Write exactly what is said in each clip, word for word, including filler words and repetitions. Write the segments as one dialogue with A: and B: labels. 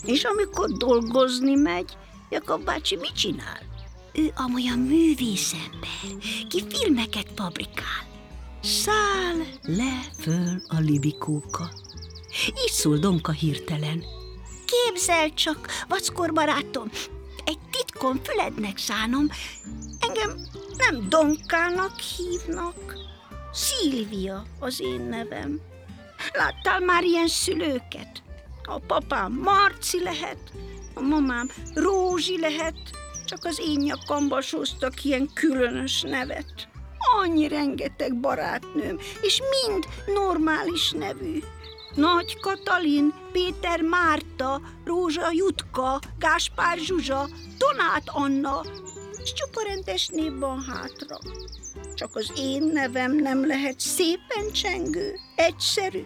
A: És amikor dolgozni megy, Jakab bácsi mit csinál? Ő amolyan művészember, ki filmeket fabrikál. Száll le föl a libikóka. Így szól Donka hirtelen. Képzeld csak, vackor barátom, egy titkon fülednek szánom, engem nem Donkának hívnak, Szilvia az én nevem. Láttál már ilyen szülőket? A papám Marci lehet, a mamám Rózsi lehet, csak az én nyakamba sóztak ilyen különös nevet. Annyi rengeteg barátnőm, és mind normális nevű. Nagy Katalin, Péter Márta, Rózsa Jutka, Gáspár Zsuzsa, Donát Anna, és csupa rendes név van hátra. Csak az én nevem nem lehet szépen csengő, egyszerű.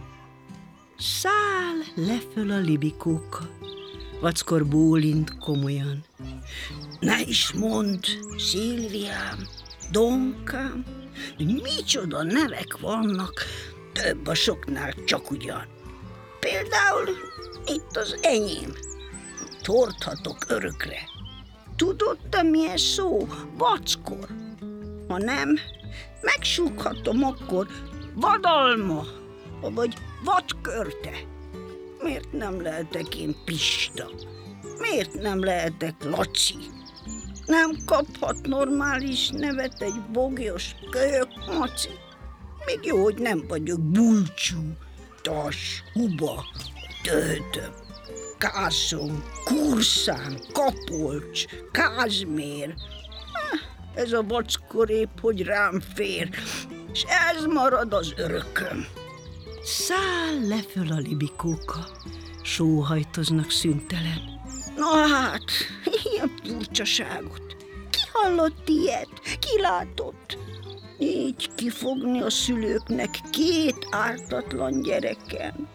A: Száll le föl a libikóka. Vackor bólint komolyan. Ne is mondd, Szilviám, Donkám, micsoda nevek vannak, több a soknál csak ugyan. Például itt az enyém. Torthatok örökre. Tudod, te milyen szó? Vackor. Ha nem, megsúghatom akkor vadalma, vagy vadkörte. Miért nem lehetek én Pista? Miért nem lehetek Laci? Nem kaphat normális nevet egy bogyos kölyök maci? Még jó, hogy nem vagyok Bulcsú, Tas, Huba, Töhötöm, Kászom, Kurszán, Kapolcs, Kázmér. Ez a vackor épp, hogy rám fér, és ez marad az örököm. Száll le föl a libikóka, sóhajtoznak szüntelen. Na hát, ilyen furcsaságot. Ki hallott ilyet? Ki látott? Így kifogni a szülőknek két ártatlan gyereken.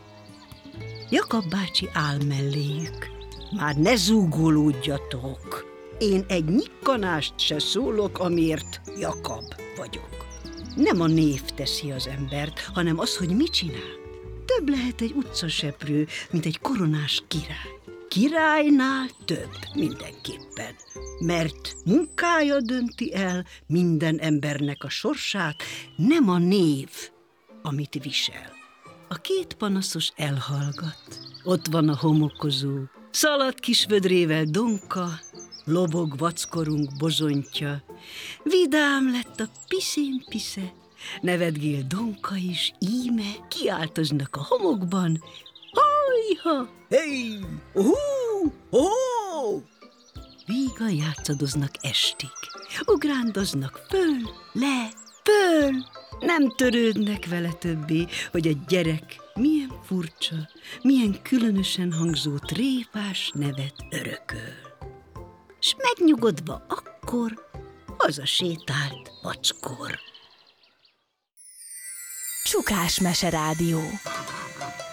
A: Jakab bácsi áll melléjük. Már ne zúgolódjatok. Én egy nyikkanást se szólok, amiért Jakab vagyok. Nem a név teszi az embert, hanem az, hogy mit csinál. Több lehet egy utcaseprő, mint egy koronás király. Királynál több mindenképpen, mert munkája dönti el minden embernek a sorsát, nem a név, amit visel. A két panaszos elhallgat. Ott van a homokozó, szalad kis vödrével Donka, lobog vackorunk bozonytja, vidám lett a piszén-pisze, nevetgél Donka is, íme kiáltoznak a homokban, hajha, hey, uhú, ohó! Vígan játszadoznak estig, ugrándoznak föl, le, föl, nem törődnek vele többé, hogy a gyerek milyen furcsa, milyen különösen hangzó tréfás nevet örököl. S megnyugodva akkor hazasétált vackor.
B: Csukás Mese Rádió.